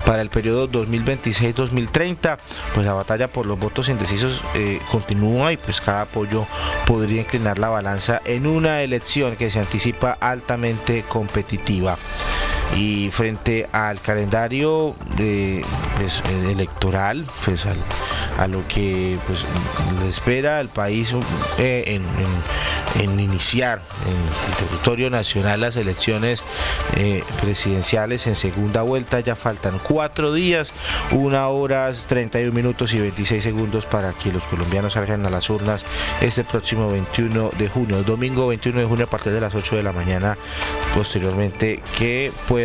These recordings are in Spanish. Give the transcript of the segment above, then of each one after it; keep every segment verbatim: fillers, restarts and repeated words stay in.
para el periodo dos mil veintiséis dos mil treinta. Pues la batalla por los votos indecisos eh, continúa y pues cada apoyo podría inclinar la balanza en una elección que se anticipa altamente competitiva. Y frente al calendario eh, pues, electoral, pues al, a lo que pues le espera al país eh, en, en, en iniciar en el territorio nacional las elecciones eh, presidenciales en segunda vuelta, ya faltan cuatro días, una hora, treinta y un minutos y veintiséis segundos para que los colombianos salgan a las urnas este próximo veintiuno de junio, domingo veintiuno de junio a partir de las ocho de la mañana, posteriormente que pueda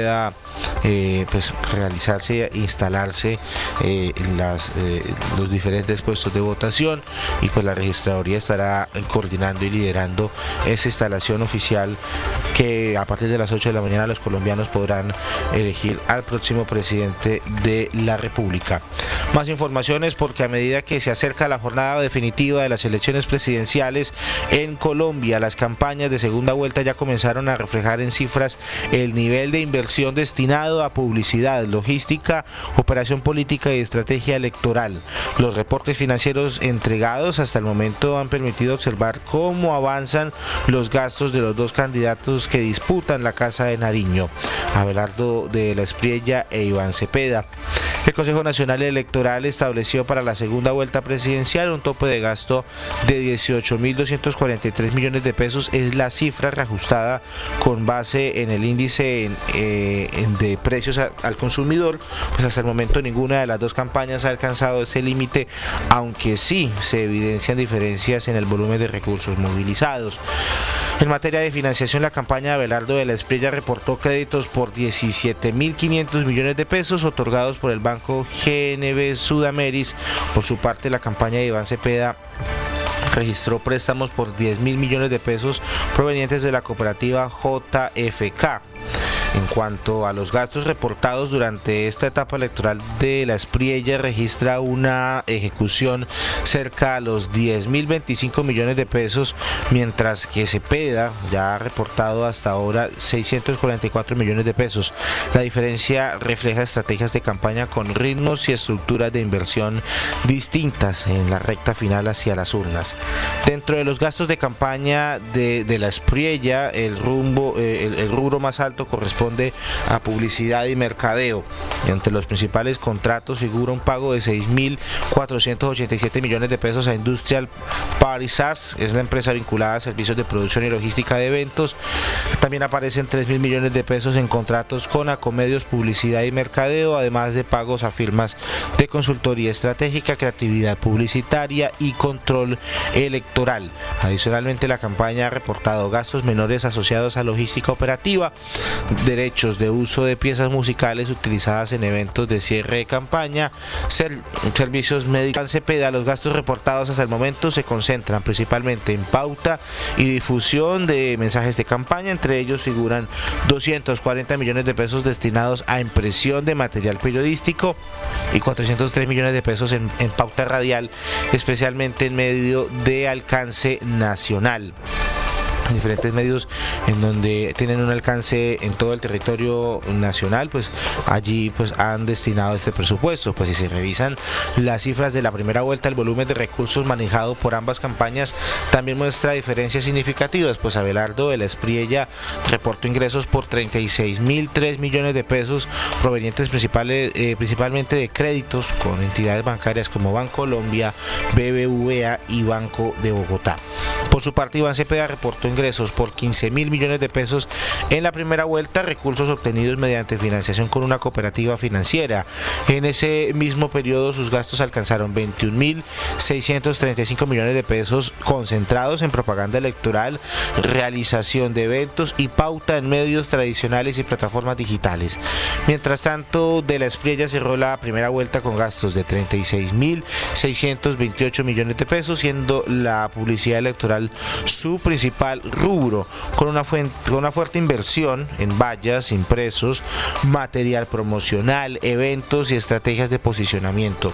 Eh, pues realizarse, instalarse eh, las, eh, los diferentes puestos de votación y pues la registraduría estará coordinando y liderando esa instalación oficial que a partir de las ocho de la mañana los colombianos podrán elegir al próximo presidente de la República. Más informaciones porque a medida que se acerca la jornada definitiva de las elecciones presidenciales en Colombia, las campañas de segunda vuelta ya comenzaron a reflejar en cifras el nivel de inversión destinado a publicidad, logística, operación política y estrategia electoral. Los reportes financieros entregados hasta el momento han permitido observar cómo avanzan los gastos de los dos candidatos que disputan la Casa de Nariño, Abelardo de la Espriella e Iván Cepeda. El Consejo Nacional Electoral estableció para la segunda vuelta presidencial un tope de gasto de dieciocho mil doscientos cuarenta y tres millones de pesos. Es la cifra reajustada con base en el índice en, eh, de precios a, al consumidor. Pues hasta el momento ninguna de las dos campañas ha alcanzado ese límite, aunque sí se evidencian diferencias en el volumen de recursos movilizados. En materia de financiación, la campaña de Abelardo de la Espriella reportó créditos por diecisiete mil quinientos millones de pesos otorgados por el Banco G N B Sudameris. Por su parte, la campaña de Iván Cepeda registró préstamos por diez mil millones de pesos provenientes de la cooperativa J F K. En cuanto a los gastos reportados durante esta etapa electoral de la Espriella, registra una ejecución cerca a los diez mil veinticinco millones de pesos, mientras que Cepeda ya ha reportado hasta ahora seiscientos cuarenta y cuatro millones de pesos. La diferencia refleja estrategias de campaña con ritmos y estructuras de inversión distintas en la recta final hacia las urnas. Dentro de los gastos de campaña de, de la Espriella, el, rumbo, eh, el, el rubro más alto corresponde a publicidad y mercadeo. Entre los principales contratos figura un pago de seis mil cuatrocientos ochenta y siete millones de pesos a Industrial Paris A S, es la empresa vinculada a servicios de producción y logística de eventos. También aparecen tres mil millones de pesos en contratos con Acomedios, publicidad y mercadeo, además de pagos a firmas de consultoría estratégica, creatividad publicitaria y control electoral. Adicionalmente, la campaña ha reportado gastos menores asociados a logística operativa, derechos de uso de piezas musicales utilizadas en eventos de cierre de campaña, ser, servicios médicos. Cepeda, los gastos reportados hasta el momento se concentran principalmente en pauta y difusión de mensajes de campaña. Entre ellos figuran doscientos cuarenta millones de pesos destinados a impresión de material periodístico y cuatrocientos tres millones de pesos en, en pauta radial, especialmente en medio de alcance nacional. Diferentes medios en donde tienen un alcance en todo el territorio nacional, pues allí pues han destinado este presupuesto. Pues si se revisan las cifras de la primera vuelta, el volumen de recursos manejado por ambas campañas también muestra diferencias significativas. Pues Abelardo de la Espriella reportó ingresos por treinta y seis mil tres millones de pesos provenientes principales, eh, principalmente de créditos con entidades bancarias como Bancolombia, B B V A y Banco de Bogotá. Por su parte, Iván Cepeda reportó ingresos por quince mil millones de pesos en la primera vuelta, recursos obtenidos mediante financiación con una cooperativa financiera. En ese mismo periodo sus gastos alcanzaron veintiún mil seiscientos treinta y cinco millones de pesos concentrados en propaganda electoral, realización de eventos y pauta en medios tradicionales y plataformas digitales. Mientras tanto, de la Espriella cerró la primera vuelta con gastos de treinta y seis mil seiscientos veintiocho millones de pesos, siendo la publicidad electoral su principal rubro, con una, fuente, con una fuerte inversión en vallas, impresos, material promocional, eventos y estrategias de posicionamiento.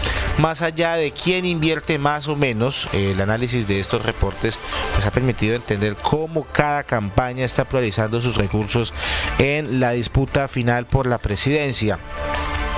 Más allá de quién invierte más o menos, el análisis de estos reportes pues, ha permitido entender cómo cada campaña está priorizando sus recursos en la disputa final por la presidencia.